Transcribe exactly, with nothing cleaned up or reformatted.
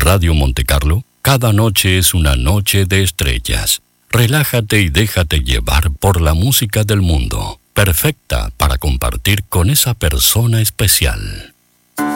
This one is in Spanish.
Radio Monte Carlo, cada noche es una noche de estrellas. Relájate y déjate llevar por la música del mundo, perfecta para compartir con esa persona especial.